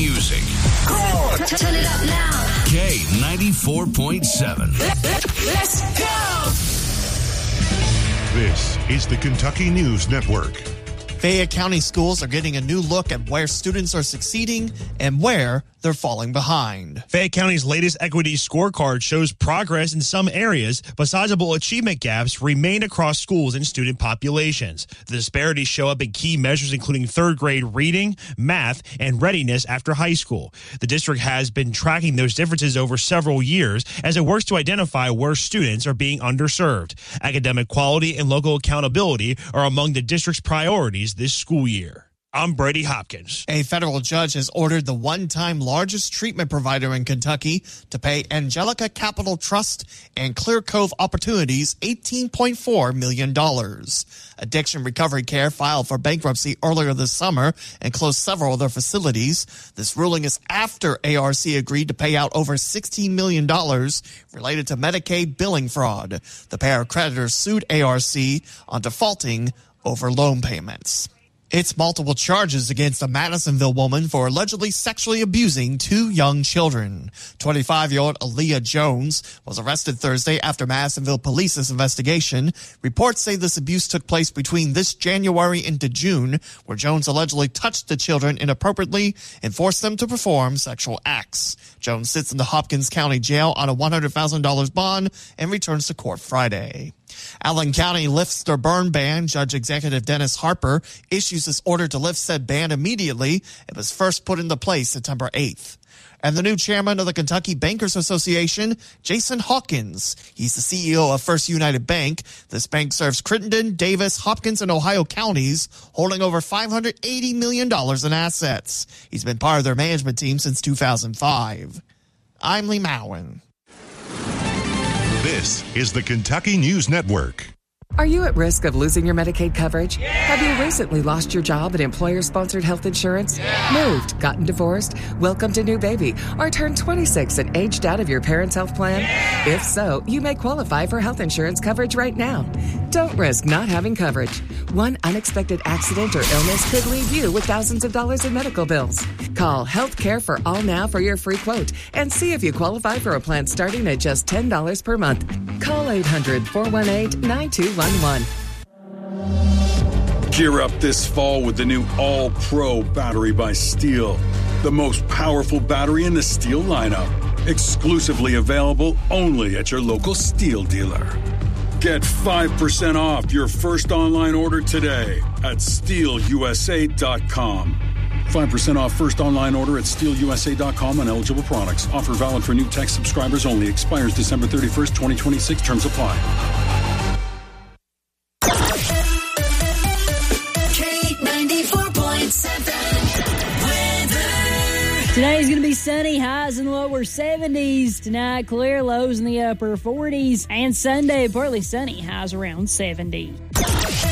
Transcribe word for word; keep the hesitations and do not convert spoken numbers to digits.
music. Come on. Turn it up now. K ninety-four point seven. Let's go. This is the Kentucky News Network. Fayette County schools are getting a new look at where students are succeeding and where they're falling behind. Fayette County's latest equity scorecard shows progress in some areas, but sizable achievement gaps remain across schools and student populations. The disparities show up in key measures including third grade reading, math, and readiness after high school. The district has been tracking those differences over several years as it works to identify where students are being underserved. Academic quality and local accountability are among the district's priorities this school year. I'm Brady Hopkins. A federal judge has ordered the one-time largest treatment provider in Kentucky to pay Angelica Capital Trust and Clear Cove Opportunities eighteen point four million dollars. Addiction Recovery Care filed for bankruptcy earlier this summer and closed several of their facilities. This ruling is after A R C agreed to pay out over sixteen million dollars related to Medicaid billing fraud. The pair of creditors sued A R C on defaulting over loan payments. It's multiple charges against a Madisonville woman for allegedly sexually abusing two young children. twenty-five-year-old Aaliyah Jones was arrested Thursday after Madisonville police's investigation. Reports say this abuse took place between this January into June, where Jones allegedly touched the children inappropriately and forced them to perform sexual acts. Jones sits in the Hopkins County Jail on a one hundred thousand dollars bond and returns to court Friday. Allen County lifts their burn ban. Judge Executive Dennis Harper issues this order to lift said ban immediately. It was first put into place September eighth. And the new chairman of the Kentucky Bankers Association, Jason Hawkins. He's the C E O of First United Bank. This bank serves Crittenden, Davis, Hopkins, and Ohio counties, holding over five hundred eighty million dollars in assets. He's been part of their management team since two thousand five. I'm Lee Mowen. This is the Kentucky News Network. Are you at risk of losing your Medicaid coverage? Yeah. Have you recently lost your job at employer-sponsored health insurance? Yeah. Moved, gotten divorced, welcomed a new baby, or turned twenty-six and aged out of your parents' health plan? Yeah. If so, you may qualify for health insurance coverage right now. Don't risk not having coverage. One unexpected accident or illness could leave you with thousands of dollars in medical bills. Call Healthcare for All Now for your free quote and see if you qualify for a plan starting at just ten dollars per month. Call eight hundred, four one eight, nine two one one. Gear up this fall with the new All-Pro battery by Steel. The most powerful battery in the Steel lineup. Exclusively available only at your local Steel dealer. Get five percent off your first online order today at steel u s a dot com. five percent off first online order at steel u s a dot com on eligible products. Offer valid for new tech subscribers only. Expires December thirty-first, twenty twenty-six. Terms apply. K ninety-four point seven. Weather. Today is going to be sunny, highs in the lower seventies. Tonight, clear, lows in the upper forties. And Sunday, partly sunny, highs around seventy.